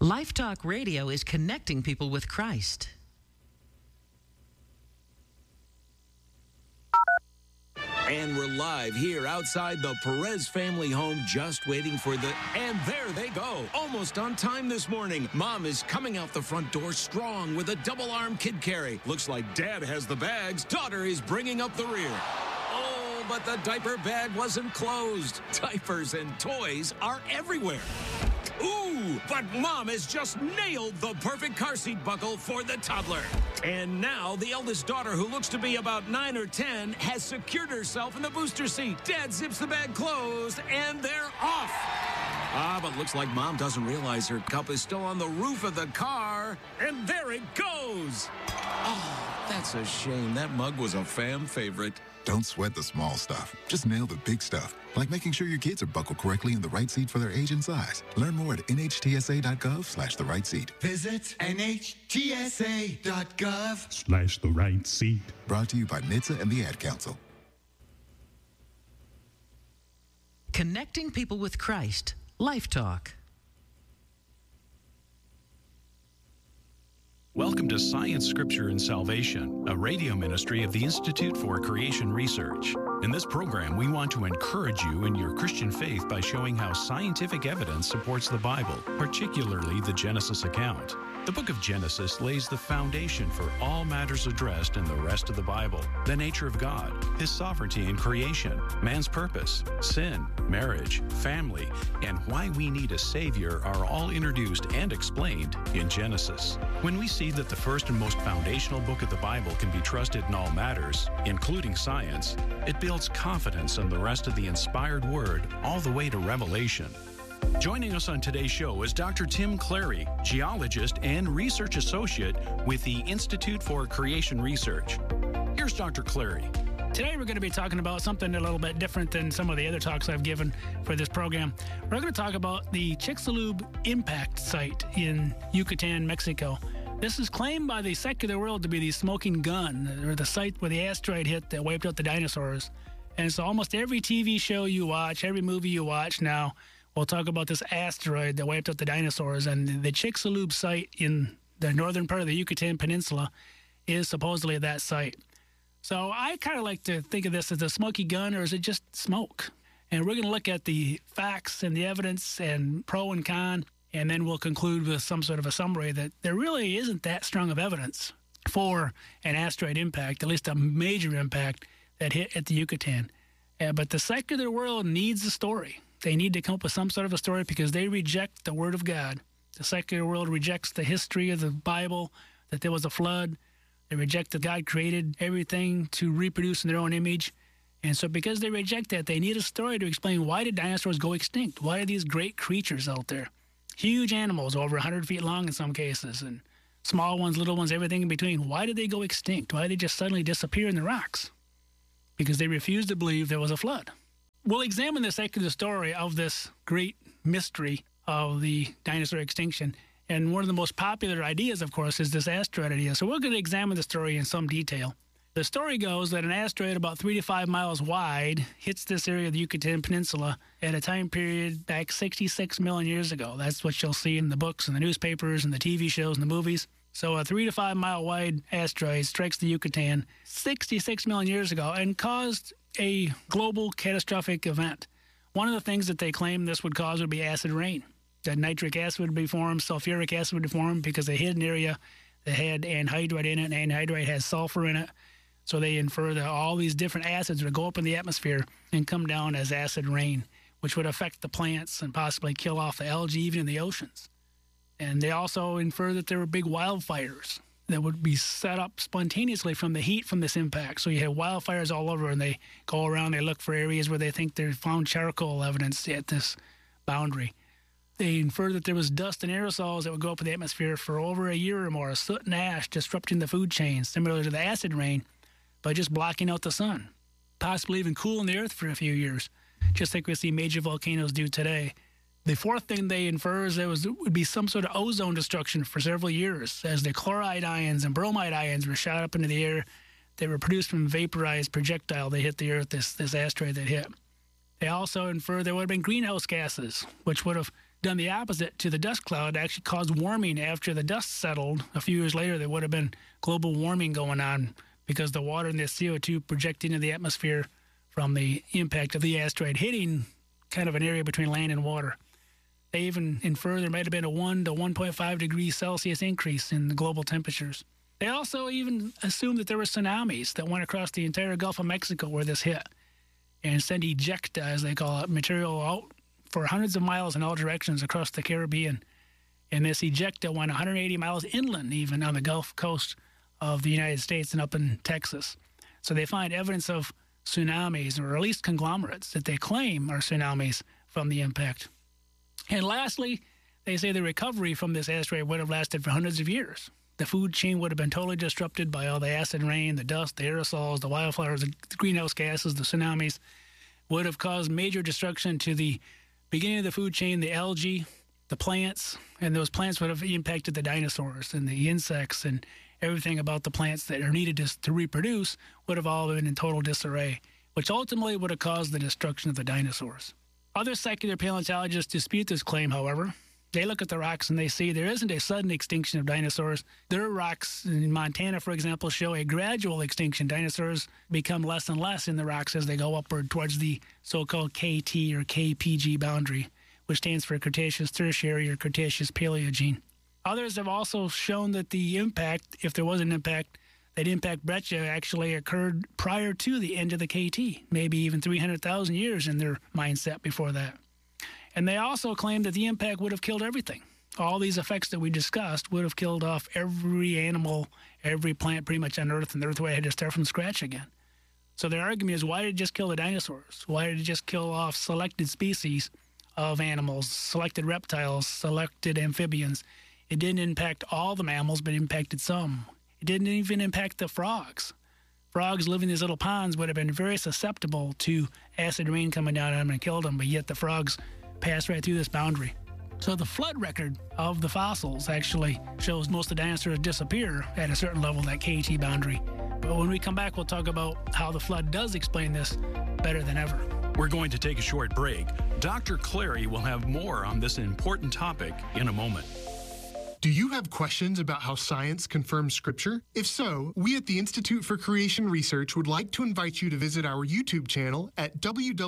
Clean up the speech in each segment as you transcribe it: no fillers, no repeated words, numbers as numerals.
Life Talk Radio is connecting people with Christ. And we're live here outside the Perez family home, just waiting for and there they go. Almost on time this morning. Mom is coming out the front door strong with a double-arm kid carry. Looks like Dad has the bags. Daughter is bringing up the rear. Oh, but the diaper bag wasn't closed. Diapers and toys are everywhere. Ooh, but Mom has just nailed the perfect car seat buckle for the toddler. And now the eldest daughter, who looks to be about 9 or 10, has secured herself in the booster seat. Dad zips the bag closed, and they're off. But looks like Mom doesn't realize her cup is still on the roof of the car. And there it goes. Oh, that's a shame. That mug was a fam favorite. Don't sweat the small stuff. Just nail the big stuff, like making sure your kids are buckled correctly in the right seat for their age and size. Learn more at nhtsa.gov/the right seat. Visit nhtsa.gov/the right seat. Brought to you by NHTSA and the Ad Council. Connecting people with Christ. Life Talk. Welcome to Science, Scripture, and Salvation, a radio ministry of the Institute for Creation Research. In this program, we want to encourage you in your Christian faith by showing how scientific evidence supports the Bible, particularly the Genesis account. The book of Genesis lays the foundation for all matters addressed in the rest of the Bible. The nature of God, His sovereignty in creation, man's purpose, sin, marriage, family, and why we need a Savior are all introduced and explained in Genesis. When we see that the first and most foundational book of the Bible can be trusted in all matters, including science, it builds confidence in the rest of the inspired Word all the way to Revelation. Joining us on today's show is Dr. Tim Clary, geologist and research associate with the Institute for Creation Research. Here's Dr. Clary. Today we're going to be talking about something a little bit different than some of the other talks I've given for this program. We're going to talk about the Chicxulub impact site in Yucatan, Mexico. This is claimed by the secular world to be the smoking gun, or the site where the asteroid hit that wiped out the dinosaurs. And so almost every TV show you watch, every movie you watch now, we'll talk about this asteroid that wiped out the dinosaurs. And the Chicxulub site in the northern part of the Yucatan Peninsula is supposedly that site. So I kind of like to think of this as a smoky gun, or is it just smoke? And we're going to look at the facts and the evidence and pro and con, and then we'll conclude with some sort of a summary that there really isn't that strong of evidence for an asteroid impact, at least a major impact that hit at the Yucatan. But the secular world needs a story. They need to come up with some sort of a story because they reject the Word of God. The secular world rejects the history of the Bible, that there was a flood. They reject that God created everything to reproduce in their own image. And so because they reject that, they need a story to explain, why did dinosaurs go extinct? Why are these great creatures out there? Huge animals, over 100 feet long in some cases, and small ones, little ones, everything in between. Why did they go extinct? Why did they just suddenly disappear in the rocks? Because they refused to believe there was a flood. We'll examine the secular story of this great mystery of the dinosaur extinction. And one of the most popular ideas, of course, is this asteroid idea. So we're going to examine the story in some detail. The story goes that an asteroid about 3 to 5 miles wide hits this area of the Yucatan Peninsula at a time period back 66 million years ago. That's what you'll see in the books and the newspapers and the TV shows and the movies. So a 3 to 5 mile wide asteroid strikes the Yucatan 66 million years ago and caused a global catastrophic event. One of the things that they claim this would cause would be acid rain. That nitric acid would be formed, sulfuric acid would be formed because they hit an area that had anhydrite in it, and anhydrite has sulfur in it. So they infer that all these different acids would go up in the atmosphere and come down as acid rain, which would affect the plants and possibly kill off the algae even in the oceans. And they also infer that there were big wildfires that would be set up spontaneously from the heat from this impact. So you have wildfires all over, and they go around, they look for areas where they think they found charcoal evidence at this boundary. They infer that there was dust and aerosols that would go up in the atmosphere for over a year or more, soot and ash disrupting the food chain, similar to the acid rain, by just blocking out the sun, possibly even cooling the earth for a few years, just like we see major volcanoes do today. The fourth thing they infer is there would be some sort of ozone destruction for several years, as the chloride ions and bromide ions were shot up into the air. They were produced from vaporized projectile that hit the earth, this asteroid that hit. They also infer there would have been greenhouse gases, which would have done the opposite to the dust cloud, actually caused warming after the dust settled. A few years later, there would have been global warming going on because the water and the CO2 projected into the atmosphere from the impact of the asteroid hitting kind of an area between land and water. They even infer there might have been a 1 to 1.5 degrees Celsius increase in the global temperatures. They also even assumed that there were tsunamis that went across the entire Gulf of Mexico where this hit and sent ejecta, as they call it, material out for hundreds of miles in all directions across the Caribbean. And this ejecta went 180 miles inland, even on the Gulf Coast of the United States and up in Texas. So they find evidence of tsunamis, or at least conglomerates that they claim are tsunamis from the impact. And lastly, they say the recovery from this asteroid would have lasted for hundreds of years. The food chain would have been totally disrupted by all the acid rain, the dust, the aerosols, the wildfires, the greenhouse gases, the tsunamis. Would have caused major destruction to the beginning of the food chain, the algae, the plants, and those plants would have impacted the dinosaurs and the insects, and everything about the plants that are needed to reproduce would have all been in total disarray, which ultimately would have caused the destruction of the dinosaurs. Other secular paleontologists dispute this claim, however. They look at the rocks and they see there isn't a sudden extinction of dinosaurs. Their rocks in Montana, for example, show a gradual extinction. Dinosaurs become less and less in the rocks as they go upward towards the so-called KT or KPG boundary, which stands for Cretaceous Tertiary or Cretaceous Paleogene. Others have also shown that the impact, if there was an impact, that impact breccia actually occurred prior to the end of the KT, maybe even 300,000 years in their mindset before that. And they also claim that the impact would have killed everything. All these effects that we discussed would have killed off every animal, every plant pretty much on Earth, and the Earth would have had to start from scratch again. So their argument is, why did it just kill the dinosaurs? Why did it just kill off selected species of animals, selected reptiles, selected amphibians? It didn't impact all the mammals, but it impacted some. It didn't even impact the frogs. Frogs living in these little ponds would have been very susceptible to acid rain coming down on them and killed them, but yet the frogs passed right through this boundary. So the flood record of the fossils actually shows most of the dinosaurs disappear at a certain level, that KT boundary. But when we come back, we'll talk about how the flood does explain this better than ever. We're going to take a short break. Dr. Clary will have more on this important topic in a moment. Do you have questions about how science confirms Scripture? If so, we at the Institute for Creation Research would like to invite you to visit our YouTube channel at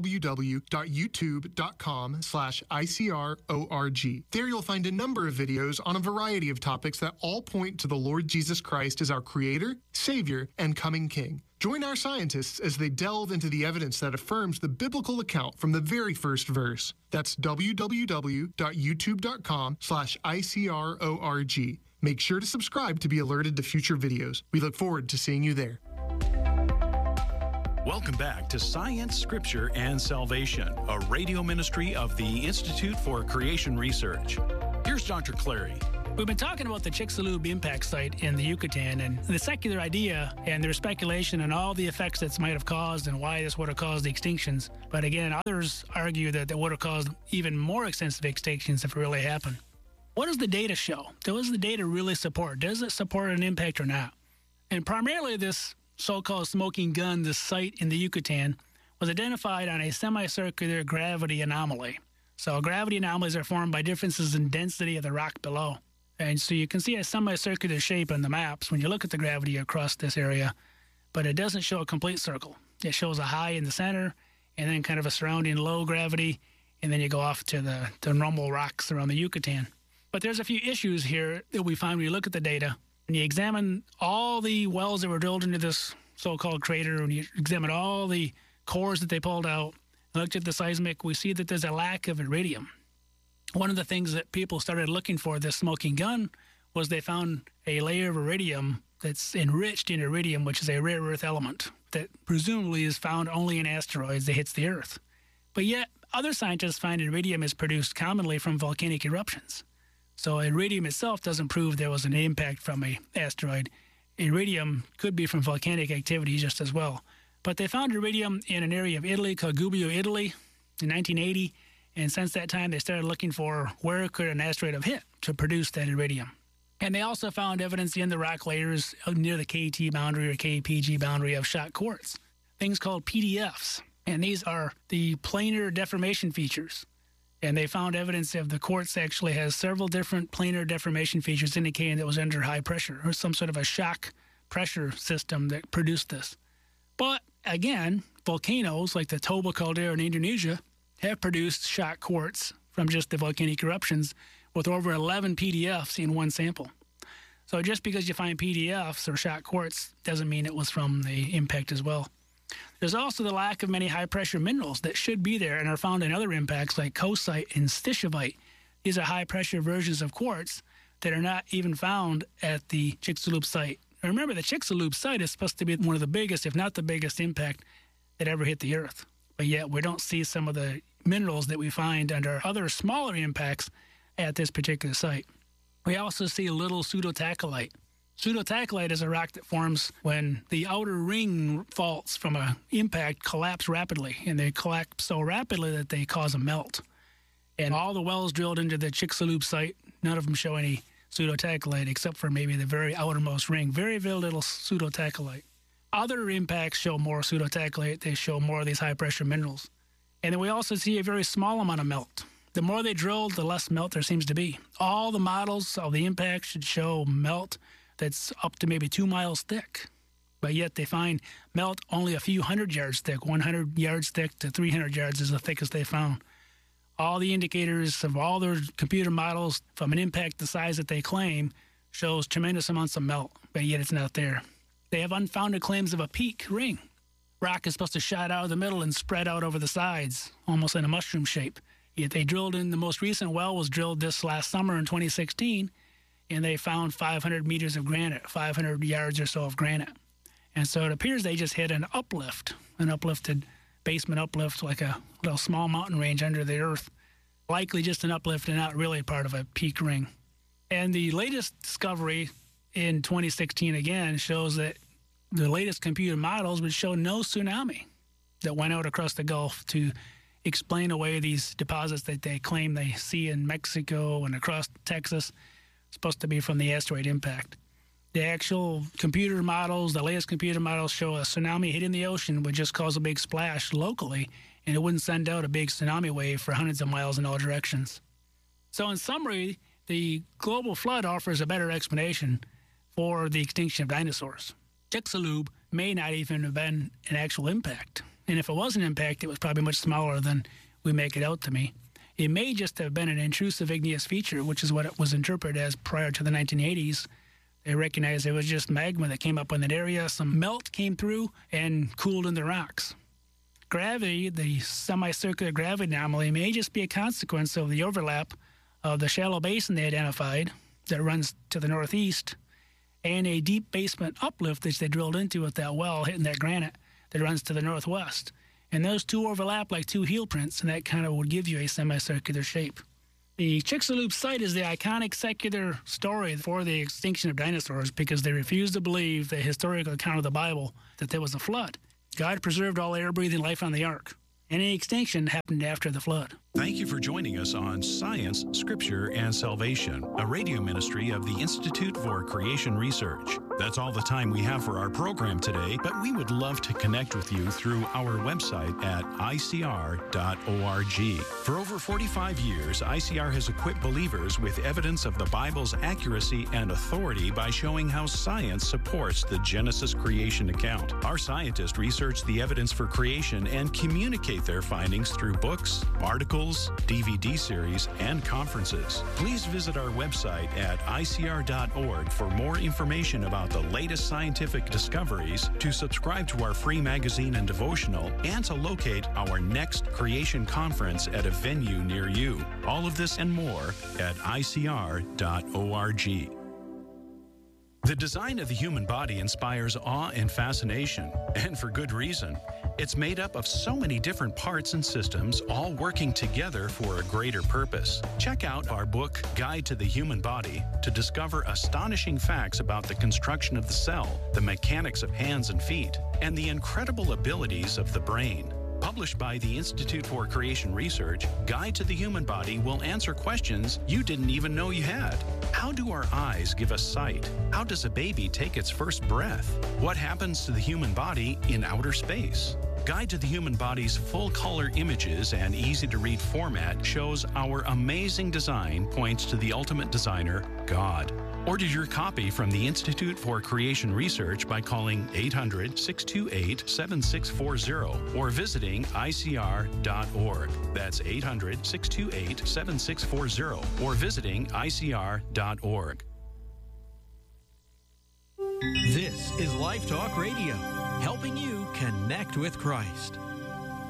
www.youtube.com/ICRORG. There you'll find a number of videos on a variety of topics that all point to the Lord Jesus Christ as our Creator, Savior, and coming King. Join our scientists as they delve into the evidence that affirms the biblical account from the very first verse. That's www.youtube.com/ICRORG. Make sure to subscribe to be alerted to future videos. We look forward to seeing you there. Welcome back to Science, Scripture, and Salvation, a radio ministry of the Institute for Creation Research. Here's Dr. Clary. We've been talking about the Chicxulub impact site in the Yucatan and the secular idea and their speculation and all the effects that might have caused and why this would have caused the extinctions. But again, others argue that it would have caused even more extensive extinctions if it really happened. What does the data show? Does the data really support? Does it support an impact or not? And primarily this so-called smoking gun, this site in the Yucatan, was identified on a semicircular gravity anomaly. So gravity anomalies are formed by differences in density of the rock below. And so you can see a semicircular shape on the maps when you look at the gravity across this area, but it doesn't show a complete circle. It shows a high in the center and then kind of a surrounding low gravity, and then you go off to the normal rocks around the Yucatan. But there's a few issues here that we find when you look at the data. When you examine all the wells that were drilled into this so-called crater, when you examine all the cores that they pulled out, and looked at the seismic, we see that there's a lack of iridium. One of the things that people started looking for this smoking gun was they found a layer of iridium that's enriched in iridium, which is a rare earth element that presumably is found only in asteroids that hits the Earth. But yet, other scientists find iridium is produced commonly from volcanic eruptions. So iridium itself doesn't prove there was an impact from an asteroid. Iridium could be from volcanic activity just as well. But they found iridium in an area of Italy called Gubbio, Italy in 1980. And since that time, they started looking for where could an asteroid have hit to produce that iridium. And they also found evidence in the rock layers near the KT boundary or KPG boundary of shot quartz, things called PDFs. And these are the planar deformation features. And they found evidence of the quartz actually has several different planar deformation features indicating that it was under high pressure or some sort of a shock pressure system that produced this. But again, volcanoes like the Toba caldera in Indonesia have produced shock quartz from just the volcanic eruptions with over 11 PDFs in one sample. So just because you find PDFs or shock quartz doesn't mean it was from the impact as well. There's also the lack of many high-pressure minerals that should be there and are found in other impacts like coesite and stishovite. These are high-pressure versions of quartz that are not even found at the Chicxulub site. Now remember, the Chicxulub site is supposed to be one of the biggest, if not the biggest, impact that ever hit the Earth. But yet we don't see some of the minerals that we find under other smaller impacts at this particular site. We also see a little pseudotachelite. Pseudotachelite is a rock that forms when the outer ring faults from an impact collapse rapidly, and they collapse so rapidly that they cause a melt. And all the wells drilled into the Chicxulub site, none of them show any pseudotachelite except for maybe the very outermost ring. Very, very little pseudotachelite. Other impacts show more pseudotachelite. They show more of these high-pressure minerals. And then we also see a very small amount of melt. The more they drill, the less melt there seems to be. All the models of the impact should show melt that's up to maybe 2 miles thick. But yet they find melt only a few hundred yards thick. 100 yards thick to 300 yards is the thickest they found. All the indicators of all their computer models from an impact the size that they claim shows tremendous amounts of melt, but yet it's not there. They have unfounded claims of a peak ring. Rock is supposed to shot out of the middle and spread out over the sides, almost in a mushroom shape. Yet they drilled in, the most recent well was drilled this last summer in 2016, and they found 500 meters of granite, 500 yards or so of granite. And so it appears they just hit an uplifted basement uplift, like a little small mountain range under the earth. Likely just an uplift and not really part of a peak ring. And the latest discovery in 2016 again shows that the latest computer models would show no tsunami that went out across the Gulf to explain away these deposits that they claim they see in Mexico and across Texas. Supposed to be from the asteroid impact. The actual computer models, the latest computer models show a tsunami hitting the ocean would just cause a big splash locally, and it wouldn't send out a big tsunami wave for hundreds of miles in all directions. So in summary, the global flood offers a better explanation for the extinction of dinosaurs. Chicxulub may not even have been an actual impact. And if it was an impact, it was probably much smaller than we make it out to be. It may just have been an intrusive igneous feature, which is what it was interpreted as prior to the 1980s. They recognized it was just magma that came up in that area. Some melt came through and cooled in the rocks. Gravity, the semicircular gravity anomaly, may just be a consequence of the overlap of the shallow basin they identified that runs to the northeast and a deep basement uplift that they drilled into with that well hitting that granite that runs to the northwest. And those two overlap like two heel prints, and that kind of would give you a semicircular shape. The Chicxulub site is the iconic secular story for the extinction of dinosaurs because they refuse to believe the historical account of the Bible that there was a flood. God preserved all air-breathing life on the ark. Any extinction happened after the flood. Thank you for joining us on Science, Scripture, and Salvation, a radio ministry of the Institute for Creation Research. That's all the time we have for our program today, but we would love to connect with you through our website at icr.org. For over 45 years, ICR has equipped believers with evidence of the Bible's accuracy and authority by showing how science supports the Genesis creation account. Our scientists research the evidence for creation and communicate their findings through books, articles, DVD series, and conferences. Please visit our website at icr.org for more information about the latest scientific discoveries, to subscribe to our free magazine and devotional, and to locate our next creation conference at a venue near you. All of this and more at icr.org. The design of the human body inspires awe and fascination, and for good reason. It's made up of so many different parts and systems, all working together for a greater purpose. Check out our book, Guide to the Human Body, to discover astonishing facts about the construction of the cell, the mechanics of hands and feet, and the incredible abilities of the brain. Published by the Institute for Creation Research, Guide to the Human Body will answer questions you didn't even know you had. How do our eyes give us sight? How does a baby take its first breath? What happens to the human body in outer space? Guide to the Human Body's full-color images and easy-to-read format shows our amazing design points to the ultimate designer, God. Order your copy from the Institute for Creation Research by calling 800-628-7640 or visiting ICR.org. That's 800-628-7640 or visiting ICR.org. This is Life Talk Radio, helping you connect with Christ.